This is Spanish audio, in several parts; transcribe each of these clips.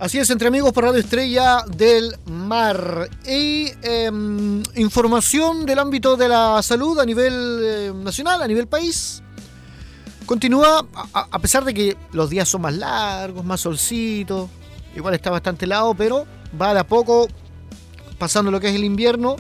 Así es, entre amigos por Radio Estrella del Mar. Y información del ámbito de la salud a nivel nacional, a nivel país. Continúa, a pesar de que los días son más largos, más solcitos, igual está bastante helado, pero va de a poco pasando lo que es el invierno.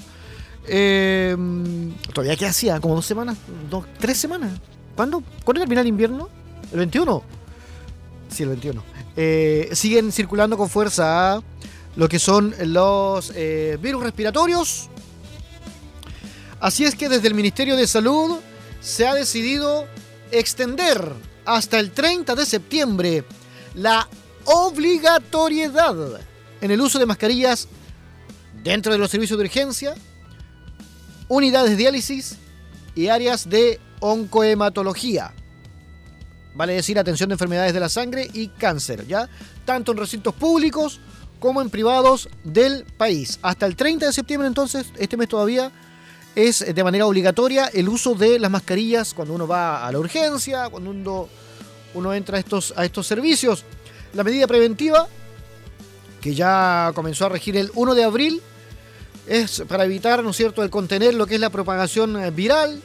Todavía qué hacía, como 2 semanas, 3 semanas. ¿Cuándo termina el invierno? ¿El 21? Sí, el 21. Siguen circulando con fuerza lo que son los virus respiratorios. Así es que desde el Ministerio de Salud se ha decidido extender hasta el 30 de septiembre la obligatoriedad en el uso de mascarillas dentro de los servicios de urgencia, unidades de diálisis y áreas de oncohematología. Vale decir, atención de enfermedades de la sangre y cáncer, ¿ya? Tanto en recintos públicos como en privados del país. Hasta el 30 de septiembre, entonces, este mes todavía, es de manera obligatoria el uso de las mascarillas cuando uno va a la urgencia, cuando uno entra a estos servicios. La medida preventiva, que ya comenzó a regir el 1 de abril, es para evitar, ¿no es cierto?, el contener lo que es la propagación viral,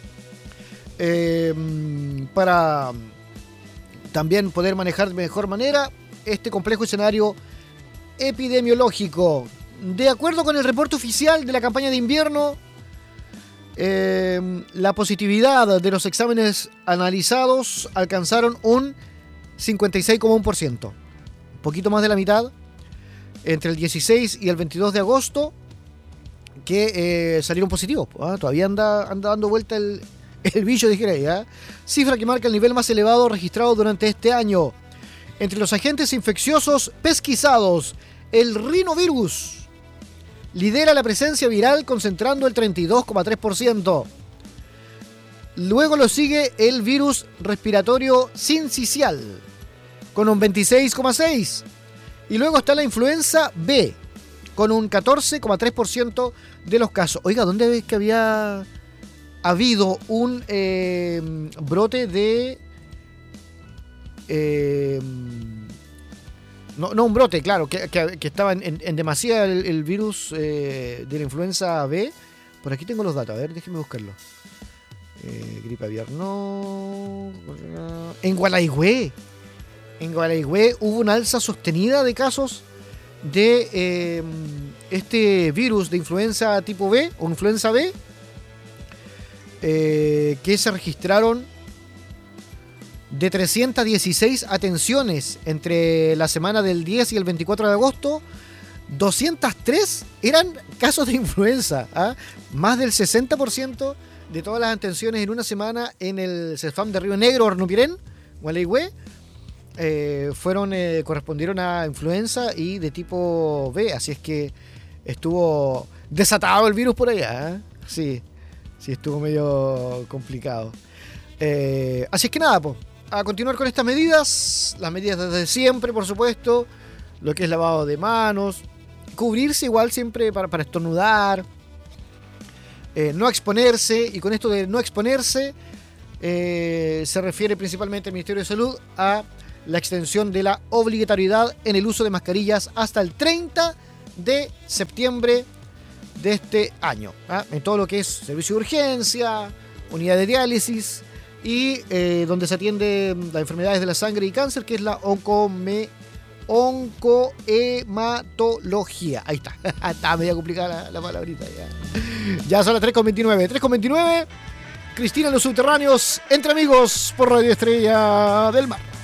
para también poder manejar de mejor manera este complejo escenario epidemiológico. De acuerdo con el reporte oficial de la campaña de invierno, la positividad de los exámenes analizados alcanzaron un 56,1%, un poquito más de la mitad, entre el 16 y el 22 de agosto, que salieron positivos. Todavía anda dando vuelta el bicho, dijera ya. Cifra que marca el nivel más elevado registrado durante este año. Entre los agentes infecciosos pesquisados, el rinovirus lidera la presencia viral concentrando el 32,3%. Luego lo sigue el virus respiratorio sincicial con un 26,6%. Y luego está la influenza B con un 14,3% de los casos. Oiga, ¿dónde ves que había habido un brote de... No un brote, claro, que estaba en demasía el virus de la influenza B. Por aquí tengo los datos, a ver, déjenme buscarlo. Gripe aviar, no... En Gualaihue hubo una alza sostenida de casos de este virus de influenza tipo B o influenza B, que se registraron de 316 atenciones entre la semana del 10 y el 24 de agosto. 203 eran casos de influenza, más del 60% de todas las atenciones en una semana en el CEFAM de Río Negro, Hornupirén, Gualeguay, correspondieron a influenza y de tipo B. Así es que estuvo desatado el virus por allá, Sí, estuvo medio complicado. Así es que nada, a continuar con estas medidas, las medidas desde siempre, por supuesto, lo que es lavado de manos, cubrirse igual siempre para estornudar, no exponerse, y con esto de no exponerse se refiere principalmente el Ministerio de Salud a la extensión de la obligatoriedad en el uso de mascarillas hasta el 30 de septiembre de este año, en todo lo que es servicio de urgencia, unidad de diálisis y donde se atiende las enfermedades de la sangre y cáncer, que es la oncohematología. Ahí está. Está media complicada la palabrita. Ya son las 3:29. 3:29. Cristina en los subterráneos, entre amigos por Radio Estrella del Mar.